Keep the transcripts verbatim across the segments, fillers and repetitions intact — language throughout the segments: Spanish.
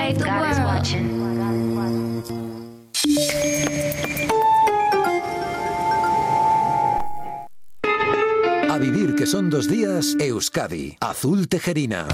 save the world. God is watching. A vivir que son dos días, Euskadi, Azul Tejerina.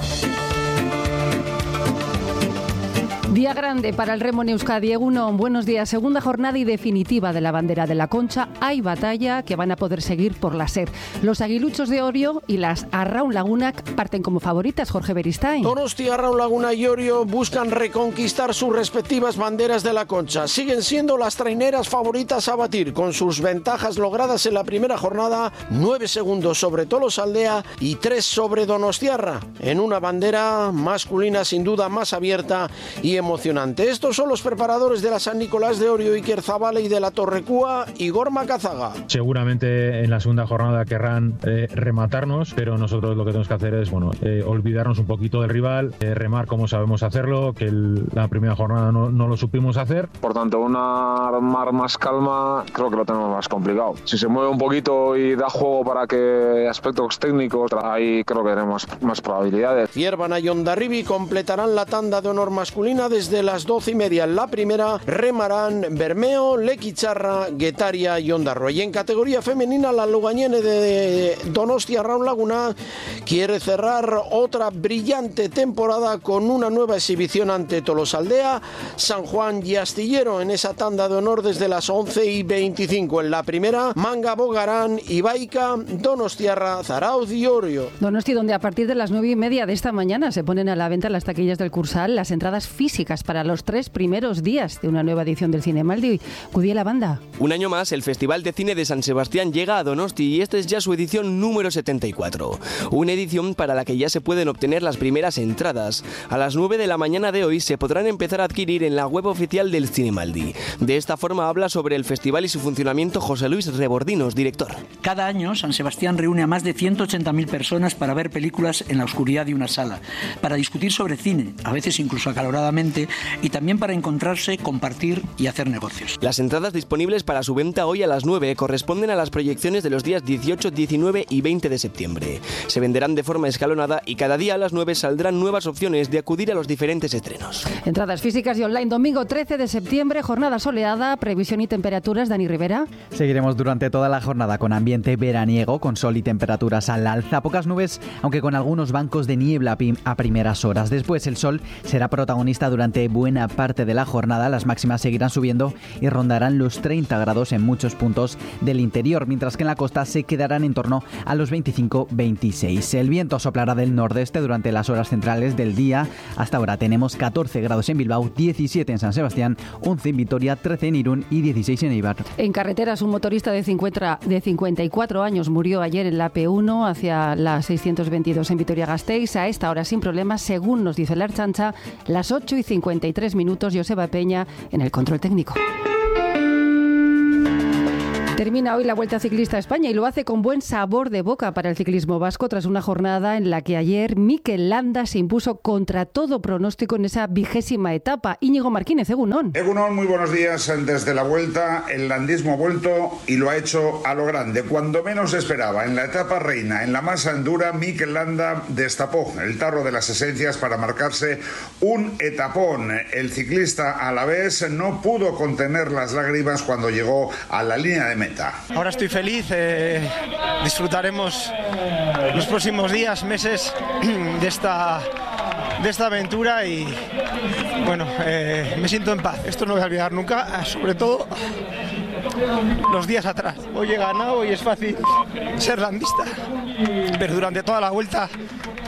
Día grande para el remo en Euskadi. Egunon, buenos días. Segunda jornada y definitiva de la bandera de la Concha. Hay batalla que van a poder seguir por la S E R. Los aguiluchos de Orio y las Arraun Laguna parten como favoritas. Jorge Beristain. Donostia, Arraun Laguna y Orio buscan reconquistar sus respectivas banderas de la Concha. Siguen siendo las traineras favoritas a batir, con sus ventajas logradas en la primera jornada, nueve segundos sobre Tolosaldea y tres sobre Donostiarra, en una bandera masculina sin duda más abierta y emocionante. Estos son los preparadores de la San Nicolás de Orio, Iker Zabala, y de la Torrecúa, Igor Macazaga. Seguramente en la segunda jornada querrán eh, rematarnos, pero nosotros lo que tenemos que hacer es bueno, eh, olvidarnos un poquito del rival, eh, remar como sabemos hacerlo, que el, la primera jornada no, no lo supimos hacer. Por tanto, una mar más calma creo que lo tenemos más complicado. Si se mueve un poquito y da juego para que aspectos técnicos, ahí creo que tenemos más probabilidades. Ciervana y Hondarribi completarán la tanda de honor masculina desde las doce y media. En la primera remarán Bermeo, Lequicharra, Guetaria y Ondarroa. Y en categoría femenina, la Lugañene de Donostia Arraun Laguna quiere cerrar otra brillante temporada con una nueva exhibición ante Tolosaldea, San Juan y Astillero en esa tanda de honor desde las once y veinticinco. En la primera, Manga, Bogarán, Ibaica, Donostiarra, Zarauz y Orio. Donosti, donde a partir de las nueve y media de esta mañana se ponen a la venta en las taquillas del Cursal las entradas físicas para los tres primeros días de una nueva edición del Cinemaldi. Cudié la banda. Un año más, el Festival de Cine de San Sebastián llega a Donosti y esta es ya su edición número setenta y cuatro. Una edición para la que ya se pueden obtener las primeras entradas. A las nueve de la mañana de hoy se podrán empezar a adquirir en la web oficial del Cinemaldi. De esta forma habla sobre el festival y su funcionamiento José Luis Rebordinos, director. Cada año San Sebastián reúne a más de ciento ochenta mil personas para ver películas en la oscuridad de una sala, para discutir sobre cine, a veces incluso acaloradamente, y también para encontrarse, compartir y hacer negocios. Las entradas disponibles para su venta hoy a las nueve corresponden a las proyecciones de los días dieciocho, diecinueve y veinte de septiembre. Se venderán de forma escalonada y cada día a las nueve saldrán nuevas opciones de acudir a los diferentes estrenos. Entradas físicas y online domingo trece de septiembre, jornada soleada, previsión y temperaturas. Dani Rivera. Seguiremos durante toda la jornada con ambiente veraniego, con sol y temperaturas al alza, pocas nubes, aunque con algunos bancos de niebla a primeras horas. Después el sol será protagonista durante Durante buena parte de la jornada. Las máximas seguirán subiendo y rondarán los treinta grados en muchos puntos del interior, mientras que en la costa se quedarán en torno a los veinticinco veintiséis. El viento soplará del nordeste durante las horas centrales del día. Hasta ahora tenemos catorce grados en Bilbao, diecisiete en San Sebastián, once en Vitoria, trece en Irún y dieciséis en Eibar. En carreteras, un motorista de, cincuenta, de cincuenta y cuatro años murió ayer en la P uno hacia la seiscientos veintidós en Vitoria-Gasteiz. A esta hora sin problemas, según nos dice la Ertzaintza, las ocho y cincuenta y tres minutos. Joseba Peña en el control técnico. Termina hoy la Vuelta Ciclista a España y lo hace con buen sabor de boca para el ciclismo vasco tras una jornada en la que ayer Mikel Landa se impuso contra todo pronóstico en esa vigésima etapa. Íñigo Martínez, Egunon. Egunon, muy buenos días. Desde la Vuelta, el landismo ha vuelto y lo ha hecho a lo grande. Cuando menos esperaba, en la etapa reina, en la masa dura, Mikel Landa destapó el tarro de las esencias para marcarse un etapón. El ciclista alavés no pudo contener las lágrimas cuando llegó a la línea de meta. Ahora estoy feliz, eh, disfrutaremos los próximos días, meses de esta, de esta aventura y bueno, eh, me siento en paz. Esto no voy a olvidar nunca, sobre todo los días atrás. Hoy he ganado y es fácil ser landista, pero durante toda la vuelta